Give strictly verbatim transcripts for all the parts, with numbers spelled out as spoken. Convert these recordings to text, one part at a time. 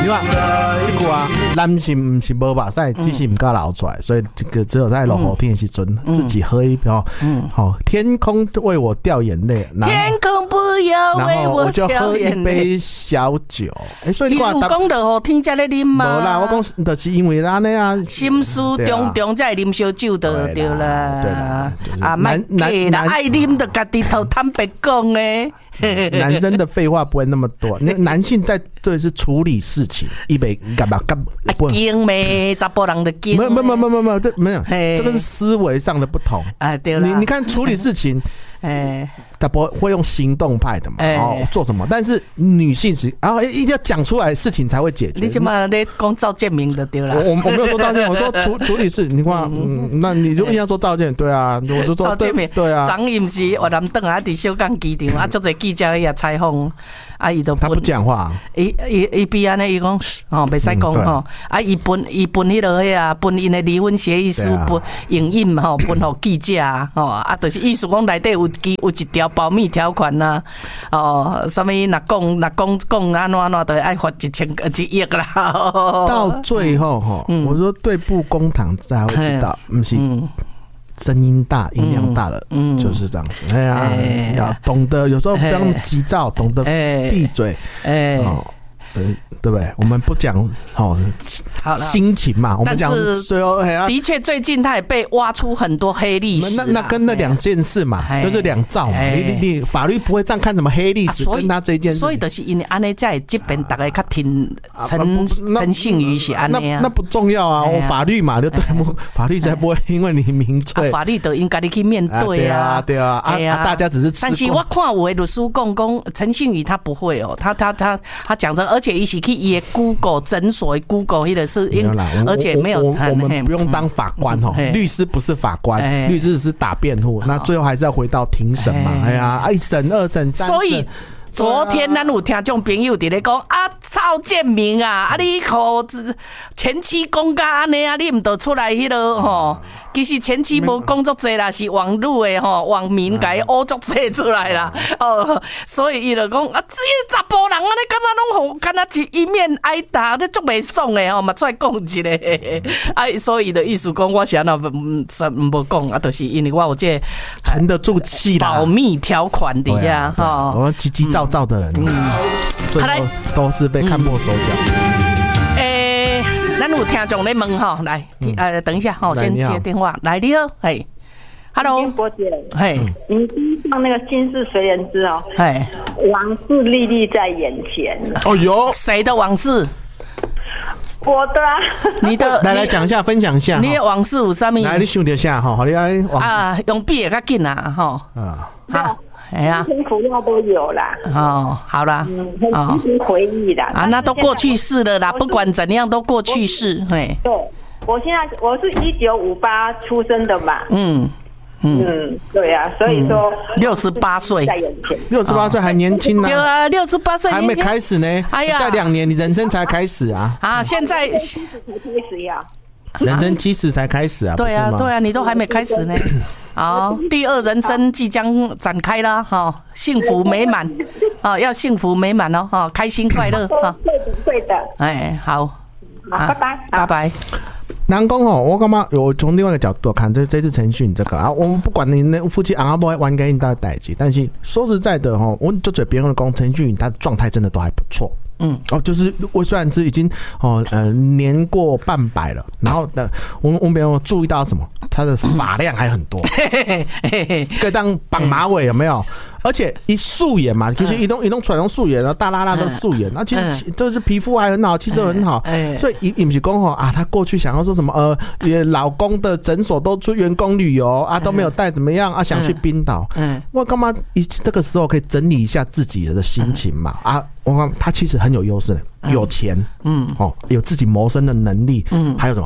看这句啊，男性不是无目屎，只是唔敢流出来，所以这个只有在落雨天的时阵，自己喝一瓢，好，天空为我掉眼泪， 天空不要为我掉眼泪，然后我就喝一杯小酒。哎，所以你有讲到雨天才咧啉吗？ 无啦，我讲就是因为安尼啊， 心思重重才会啉烧酒的对啦，对啦，啊，男男男爱啉的家己头坦白讲诶。 男生的废话不会那么多，男性在对是处理事情，一杯干嘛干嘛？ 精咩？查甫人的精？ 没有没有没有没有，这没有，这个是思维上的不同啊。对了， 你你看处理事情，哎，他不会用行动派的嘛？哦，做什么？但是女性是啊，一定要讲出来事情才会解决。 你怎么在讲赵建明的对了？ 我我没有说赵建明，我说处处理事，你看，嗯，那你就硬要说赵建明，对啊，我就说赵建明， 对啊， 昨伊不是越南等啊，伫小港机场啊，足侪记者伊也采访。啊，伊都他不讲话， 伊伊伊比安尼，伊讲吼，袂使讲吼。啊，伊分伊分迄落迄啊，分因的离婚协议书，分影印吼，分互记者吼。啊，就是意思讲内底有有一条保密条款呐。哦，什么若讲若讲讲安怎安怎，就爱罚一千一亿啦。 到最后吼，我说对簿公堂才会知道，不是。声音大，音量大了，嗯，就是这样子。哎呀，哎要懂得，有时候不要那么急躁，哎、懂得闭嘴，哎，哦，呃，对不对？我们不讲哦，心情嘛，我们讲最后， 的确，最近他也被挖出很多黑历史。 那那跟那两件事嘛，就是两兆嘛。你你你法律不会这样看什么黑历史，跟他这件事。 所以就是因为安尼在这边大家较听陈陈信宇是安尼啊。 那不重要啊，我法律嘛，就对不？法律才不会因为你名罪， 法律都应该你去面对啊。 对啊，对啊，啊，大家只是。 但是我看有的律师讲讲陈信宇他不会哦，他他他他讲着，而且一起去也 Google 诊所 Google 迄个是，而且没有我我们不用当法官哈，律师不是法官，律师只是打辩护，那最后还是要回到庭审嘛。哎呀，一审、二审、三审。 所以昨天咱有听众朋友伫咧讲啊，赵建明啊，啊你靠前妻讲甲安尼啊，你唔得出来迄落吼。其实前期无工作济啦，是网络的吼，网民甲伊乌作济出来啦。哦，所以伊就讲啊，这查甫人安尼敢若拢好，敢若一一面挨打，这足袂爽的吼，嘛出来讲一下。啊，所以的意思讲，我是安那唔无讲啊，就是因为我有这沉得住气啦， 保密条款底下哈。我急急躁躁的人，嗯，最后都是被看破手脚。 咱有听众在问哈，来，呃，等一下，好，先接电话。来，你好，嘿 ，Hello， 郭姐，嘿，你上那个《心事随人知》哦，嘿，往事历历在眼前。 哦哟， 谁的往事？ 我的啊， 你的， 来来讲一下，分享一下。 你的往事有啥物？ 来，你想一下哈，好，你来啊，用笔也较紧啊，哈， 啊，好。哎呀，辛苦料都有啦。 哦，好啦， 嗯，很值得回忆的啊，那都过去式了啦，不管怎样都过去式。嘿， 对，我现在我是一九五八出生的嘛。嗯嗯，对呀，所以说六十八岁， 六十八岁还年轻呢。 对啊，六十八岁还没开始呢。哎呀，再两年你人生才开始啊。 啊，现在开始呀。 人生七十才开始啊。 对啊，对啊，你都还没开始呢。好，第二人生即将展开啦，哈，幸福美满，啊，要幸福美满哦，哈，开心快乐，哈， 会的，会的， 哎，好， 拜拜， 拜拜。 南宫哦，我干嘛？我从另外一个角度看，这这次陈讯这个啊，我们不管你那夫妻阿伯玩给你大代志，但是说实在的哈，我就嘴别人的讲陈讯，他的状态真的都还不错。嗯，哦，就是我虽然是已经哦呃年过半百了，然后的我我们没有注意到什么，他的发量还很多，可以当绑马尾有没有？而且一素颜嘛，其实移动移动传统素颜，然后大拉拉的素颜，那其实就是皮肤还很好，气色很好，所以也也不是讲吼啊，他过去想要说什么呃，也老公的诊所都出员工旅游啊，都没有带怎么样啊，想去冰岛，嗯，我干嘛一这个时候可以整理一下自己的心情嘛啊，我他其实很有优势的，有钱，嗯，哦，有自己谋生的能力，嗯，还有什么？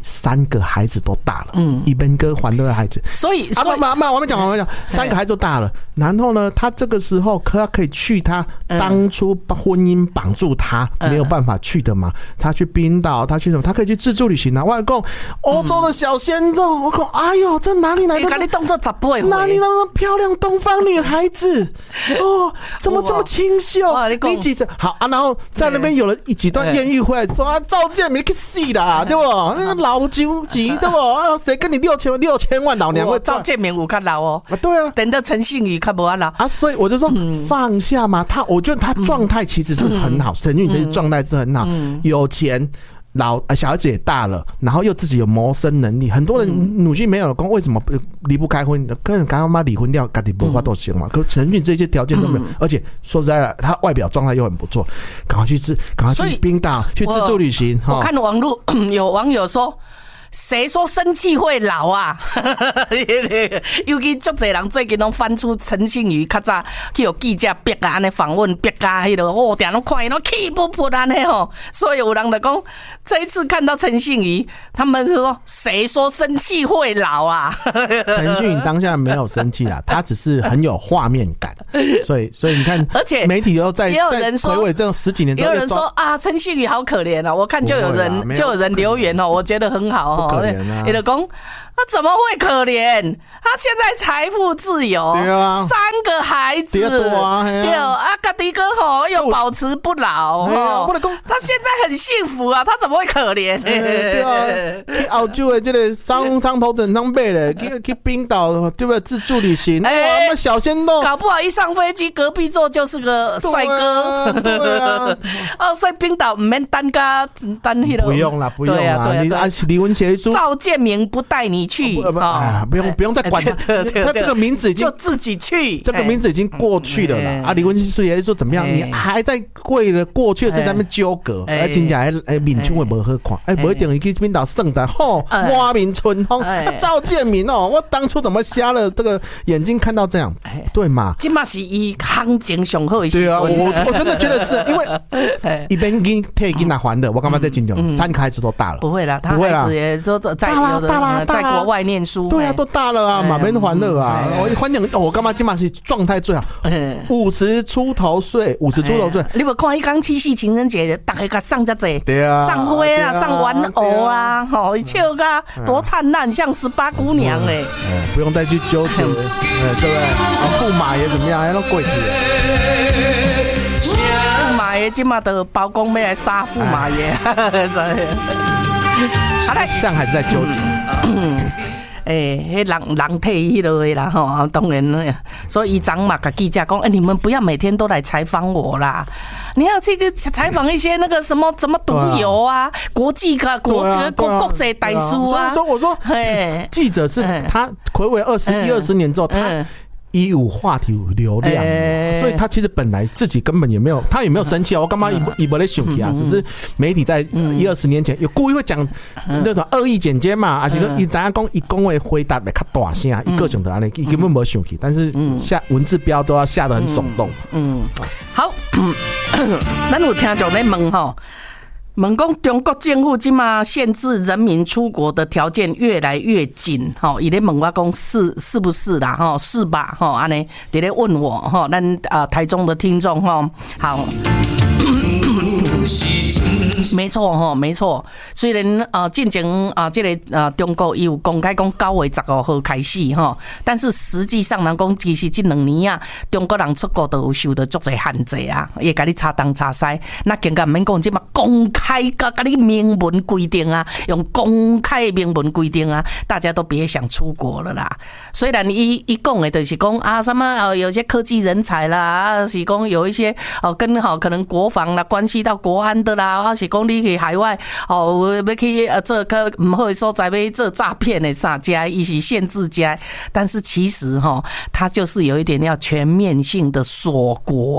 三个孩子都大了，嗯，一边哥还的孩子， 所以啊，不不不，我们讲，我们讲，三个孩子都大了，然后呢，他这个时候可可以去他当初婚姻绑住他没有办法去的嘛，他去冰岛，他去什么，他可以去自助旅行啊。外公，欧洲的小鲜肉，我讲，哎呦，这哪里来的？ 你当做十八哪里那么漂亮东方女孩子？哦，怎么这么清秀？你几岁？好啊，然后在那边有了一几段艳遇回来，说啊，赵建明去死啦，对不？那个老究极，对不？啊，谁跟你六千六千万老娘会？ 赵建明有较老哦， 啊，对啊， 等到陈信宇较无啊老啊，所以我就说放下嘛。他我觉得他状态其实是很好，陈俊这状态是很好，有钱。老小孩子也大了，然后又自己有谋生能力，很多人女性没有老公，为什么离不开婚？可能刚刚妈离婚掉，自己没法都行嘛。可陈俊这些条件都没有，而且说实在的，他外表状态又很不错，赶快去自，赶快去冰岛去自助旅行。 我看网络有网友说。谁说生气会老啊？尤其足侪人最近拢翻出陈信宇较早去有记者逼啊，安尼访问逼啊，迄个哦，定拢看伊拢气不不安尼吼。所以有人就讲，这一次看到陈信宇，他们是说谁说生气会老啊？ 陈信宇当下没有生气啦，他只是很有画面感，所以所以你看， 而且媒体又在也有人说， 回味这种十几年之后， 也有人说啊，陈信宇好可怜啊，我看就有人就有人留言哦，我觉得很好。 不可怜啊！ 你的公，他怎么会可怜？他现在财富自由， 对啊， 三个孩子， 对啊， 对啊，家己哥吼又保持不老， 我的公， 他现在很幸福啊，他怎么会可怜？ 对啊，去澳洲的这个商商头整商背的，去去冰岛对不对？自助旅行，哇，那小鲜肉， 搞不好一上飞机，隔壁座就是个帅哥， 对啊， 哦，所以冰岛唔免单家单迄个， 不用啦，不用啦，你按离婚协议书， 赵建明不带你去， 啊，不用不用再管他，他这个名字已经就自己去， 这个名字已经过去了啦。啊，离婚协议书怎么样？你还在为了过去的事在那边纠葛，哎，真正哎，面春也不好看，哎，不一定去冰岛圣诞，吼，花明春风，赵建明哦，我当初怎么瞎了这个眼睛看到这样，对嘛？ 今嘛是以行情上好的时对啊，我我真的觉得是因为一边跟退给拿还的，我干嘛在金牛三个孩子都大了， 不会啦，他孩子也都在有的在国外念书， 对啊，都大了啊，马边还了啊，我还讲哦，我干嘛今嘛是状态最好，五十出头岁，五十出头岁， 你有看一刚七夕情人节，大家给上遮济， 对啊， 上花啦，上玩偶啊，吼，笑个多灿烂，像十八姑娘哎， 不用再去纠结，对不对？驸马爷怎么样？还要跪起来。 驸马爷今嘛的包公要来杀驸马爷， 好嘞，这样还是在纠结。 哎、欸，迄人人体迄落的啦吼，当然，所以伊长嘛跟记者讲，哎、欸，你们不要每天都来采访我啦，你要这个采访一些那个什么什么毒油啊，啊国际个国国国国际大师啊。 所以我说，嘿，记者是他睽违二十一二十年之后，他。一有话题有流量，欸、所以他其实本来自己根本也没有，他也没有生气啊。我干嘛也也没在生气啊？只是媒体在一二十年前有故意会讲那种恶意剪接嘛，而且说伊怎样讲，伊讲话回答会较大声，伊个性就安尼，伊根本没生气，但是下文字标都要下得很耸动。嗯， 好，咱有听众在问吼。问讲中国政府今嘛限制人民出国的条件越来越紧，吼，伊咧问我讲是是不是啦，吼，是吧，吼，安尼伫咧问我，吼，咱啊台中的听众，吼，好。没错哈，没错。虽然呃，进前啊，这个呃，中国有公开讲九月十五号开始哈，但是实际上人讲其实这两年啊，中国人出国都有受到足侪限制啊，也甲你插东插西。那更加唔免讲，即嘛公开甲甲你明文规定啊，用公开的明文规定啊，大家都别想出国了啦。虽然伊伊讲的就是讲啊，什么呃，有些科技人才啦，啊，是讲有一些哦，跟好可能国防啦关系到国安的啦，或是讲你去海外哦，要去呃做个唔好的所在要做诈骗的啥家，伊是限制家，但是其实哈，它就是有一点要全面性的锁国啦。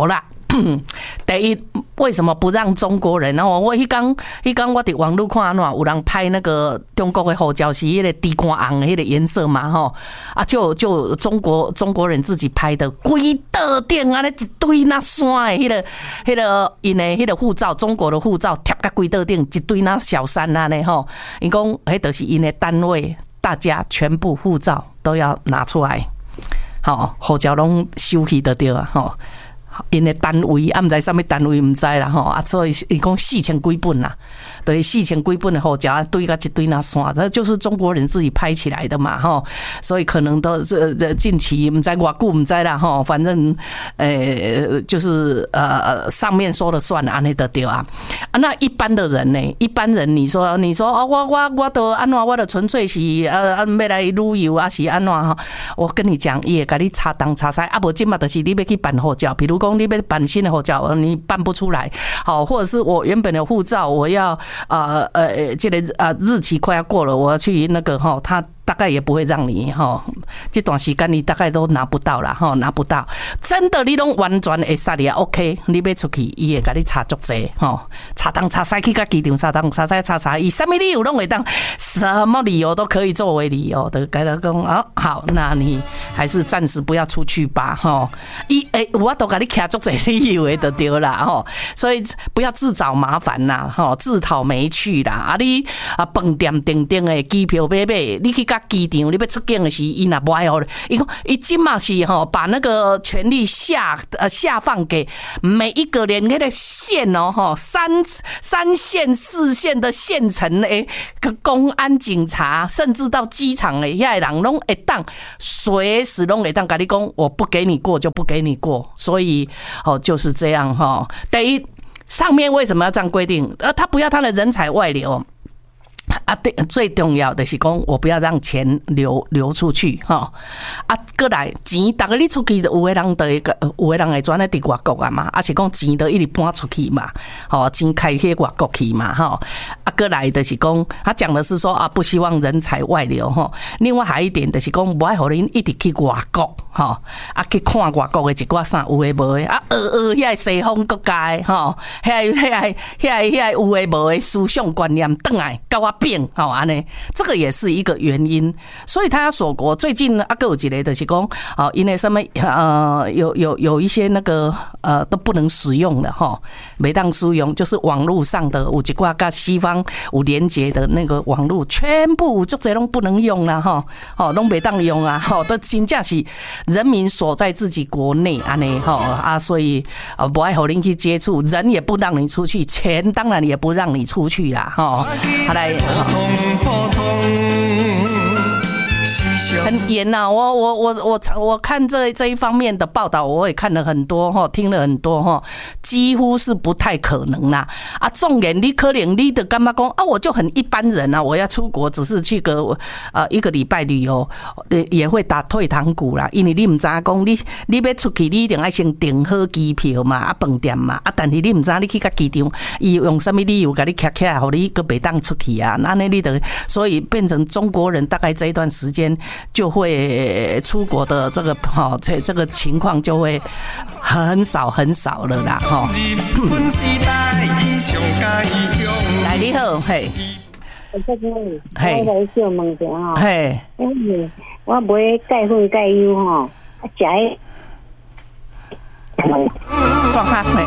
第一，为什么不让中国人？然后我一刚一刚我伫网络看喏，有人拍那个中国的护照是迄个地瓜红的迄个颜色嘛，吼啊，就就中国中国人自己拍的，规道顶啊，咧一堆那山的迄个迄个因的迄个护照，中国的护照贴甲规道顶一堆那小山啊呢吼，因讲迄就是因的单位，大家全部护照都要拿出来，吼护照拢收起就对啊，吼。因的单位啊，唔知什么单位唔知啦吼啊，所以伊讲四千几本啦，对，四千几本的护照堆个一堆那山，这就是中国人自己拍起来的嘛吼，所以可能都这这近期唔知偌久唔知啦吼，反正呃就是呃上面说了算安尼就对啊。啊，那一般的人呢？一般人你说你说哦，我我我都安怎，我都纯粹是呃要来旅游啊，是安怎哈？我跟你讲，伊会甲你查东查西，啊无即嘛就是你要去办护照，比如讲。你要办新的护照，你办不出来，好，或者是我原本的护照，我要呃呃，这个呃日期快要过了，我要去那个哈，他大概也不会让你哈，这段时间你大概都拿不到啦哈，拿不到。真的你拢完全会杀你啊 ，OK， 你要出去，伊会甲你查足济哈，查东查西去甲机场查东查西查查，以什么理由拢会当，什么理由都可以作为理由的，跟他讲啊，好，那你还是暂时不要出去吧哈。伊诶，我都甲你卡足济理由的就对啦哈，所以不要自找麻烦啦哈，自讨没趣啦。啊你啊饭店订订的机票买买，你去甲机场你要出境的时，伊若不爱哦，伊讲伊今嘛是吼，把那个权力下呃下放给每一个连那个县哦吼，三三线四线的县城诶，公安警察，甚至到机场诶，遐人拢会当随时拢会当甲你讲，我不给你过就不给你过，所以哦就是这样哈。第一，上面为什么要这样规定？呃，他不要他的人才外流。啊，对，最重要的是讲，我不要让钱流流出去哈。啊，过来钱，大概你出去，有的人的个，有的人会转来伫外国啊嘛，啊是讲钱都一直搬出去嘛，吼，钱开去外国去嘛，哈。啊，过来的是讲，他讲的是说啊，不希望人才外流哈。另外还一点的是讲，不爱互恁一直去外国哈，啊去看外国的一寡啥有诶无诶，啊学学遐西方国家吼，遐遐遐遐有诶无诶思想观念，转来甲我。变好安呢，这个也是一个原因，所以他要锁国。最近啊，有一个就是讲，哦，因为什么呃，有有有一些那个呃都不能使用了哈，没当使用，就是网络上的有一挂跟西方有连接的那个网络，全部就这拢不能用了哈，哦，拢没当用啊，哈，都真正是人民锁在自己国内安呢哈啊，所以啊不爱和您去接触，人也不让你出去，钱当然也不让你出去啦哈，好来。很严呐、啊，我我我我我看这这一方面的报道，我也看了很多哈，听了很多哈，几乎是不太可能啦。啊，重点你可能你的干嘛讲啊？我就很一般人啊，我要出国只是去个呃一个礼拜旅游，也会打退堂鼓啦。因为你唔知讲你你要出去，你一定要先订好机票嘛，啊饭店嘛，啊但是你唔知你去个机场，伊用什么理由给你卡起来，互你个袂当出去啊？那那你的，所以变成中国人大概这一段时间。就会出国的这个哈，这这个情况就会很少很少了啦哈。来你好，嘿， 嘿，我来小问者哈， 嘿， 因为我买钙粉钙油哈，食诶， 双哈嘿。